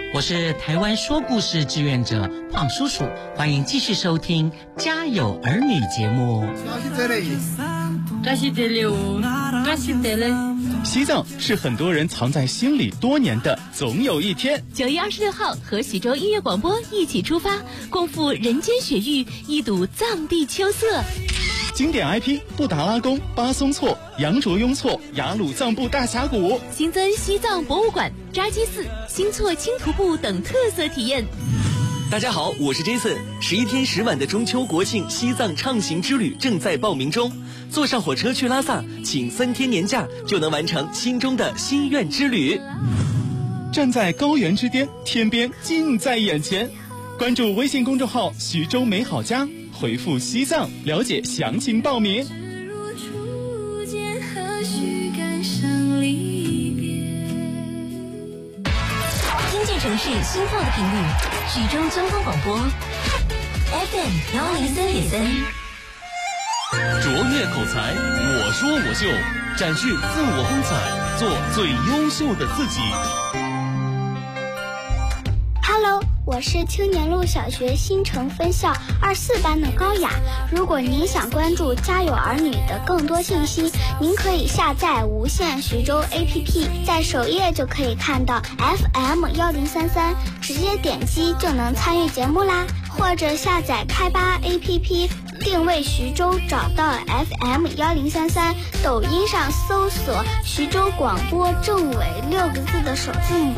我是台湾说故事志愿者胖叔叔，欢迎继续收听《家有儿女》节目。 西藏是很多人藏在心里多年的总有一天。 9月26号和徐州音乐广播一起出发，共赴人间雪域，一睹藏地秋色。 经典 IP 布达拉宫、巴松措、羊卓雍措、雅鲁藏布大峡谷， 新增西藏博物馆、扎基寺、新措轻徒步等特色体验。 大家好，我是 Jason。11天10晚的中秋国庆西藏畅行之旅正在报名中，坐上火车去拉萨，请3天年假就能完成心中的心愿之旅。 站在高原之巅，天边近在眼前。关注微信公众号徐州美好家，回复西藏了解详情报名。 听见城市心跳的频率，徐州交通广播 FM 103.3。 卓越口才，我说我秀，展示自我风采，做最优秀的自己。 Hello， 我是青年路小学新城分校24班的高雅。如果您想关注家有儿女的更多信息，您可以下载无线徐州 APP， 在首页就可以看到 FM 1033，直接点击就能参与节目啦。或者下载开吧 APP， 定位徐州，找到 FM 1033，抖音上搜索徐州广播正尾6个字的首字母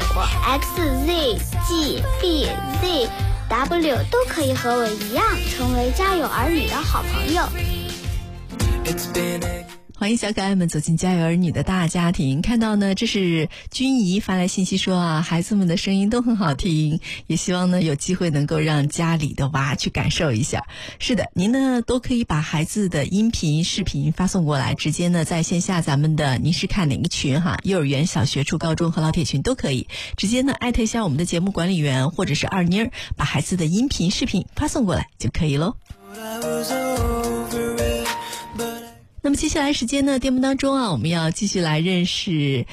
XZGBZW， 都可以和我一样成为家有儿女的好朋友。 欢迎小可爱们走进家有儿女的大家庭。看到呢，这是君怡发来信息说啊，孩子们的声音都很好听，也希望呢有机会能够让家里的娃去感受一下。是的，您呢都可以把孩子的音频视频发送过来，直接呢在线下咱们的您是看哪个群哈，幼儿园、小学、初高中和老铁群都可以，直接呢艾特一下我们的节目管理员或者是二妮儿，把孩子的音频视频发送过来就可以咯。那么接下来时间呢，节目当中啊，我们要继续来认识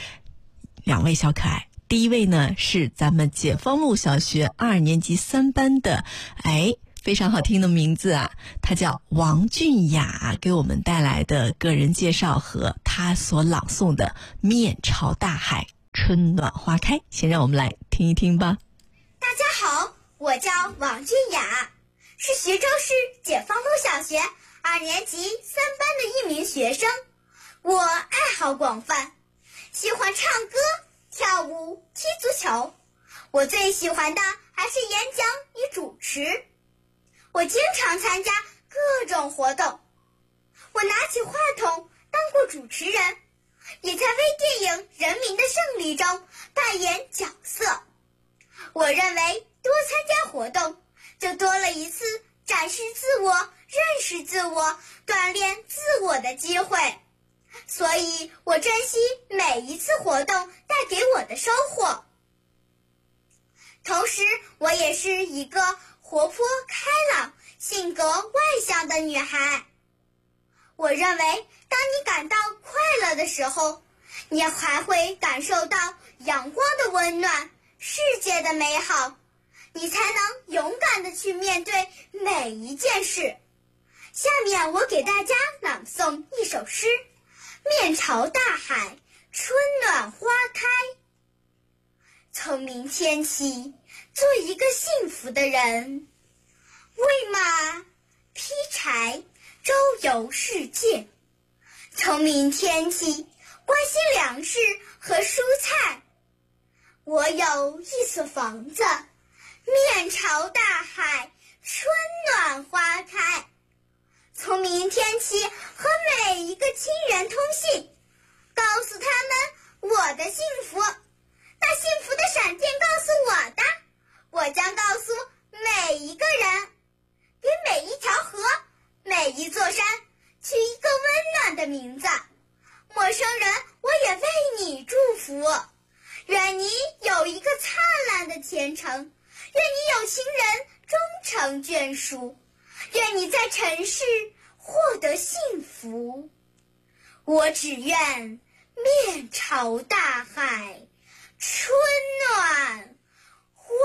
2位小可爱。第一位呢是咱们解放路小学2年级3班的，非常好听的名字啊，他叫王俊雅，给我们带来的个人介绍和他所朗诵的《面朝大海，春暖花开》，先让我们来听一听吧。 大家好，我叫王俊雅，是徐州市解放路小学2年级3班的一名学生。我爱好广泛，喜欢唱歌、跳舞、踢足球。我最喜欢的还是演讲与主持。我经常参加各种活动。我拿起话筒当过主持人，也在微电影《人民的胜利》中扮演角色。我认为多参加活动，就多了一次展示自我、认识自我、锻炼自我的机会，所以我珍惜每一次活动带给我的收获。同时，我也是一个活泼开朗、性格外向的女孩。我认为，当你感到快乐的时候，你还会感受到阳光的温暖、世界的美好，你才能勇敢地去面对每一件事。下面我给大家朗诵一首诗：面朝大海，春暖花开。从明天起，做一个幸福的人，喂马，劈柴，周游世界。从明天起，关心粮食和蔬菜。我有一所房子，面朝大海，春暖花开。从明天起，和每一个亲人通信，告诉他们我的幸福。那幸福的闪电告诉我的，我将告诉每一个人。给每一条河、每一座山取一个温暖的名字。陌生人，我也为你祝福。愿你有一个灿烂的前程，愿你有情人终成眷属，愿你在尘世获得幸福。我只愿面朝大海，春暖花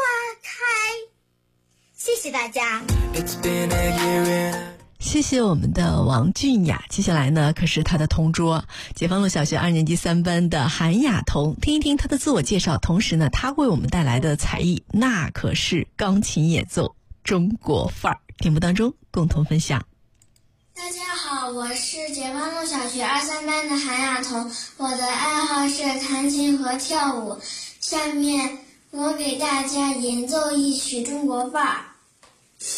谢大家。 谢谢我们的王俊雅。接下来呢，可是他的同桌，解放路小学2年级3班的韩雅彤，听一听他的自我介绍，同时呢，他为我们带来的才艺那可是钢琴演奏中国范儿，节目当中共同分享。 大家好，我是解放路小学2、3班的韩雅彤，我的爱好是弹琴和跳舞。下面我给大家演奏一曲中国范儿。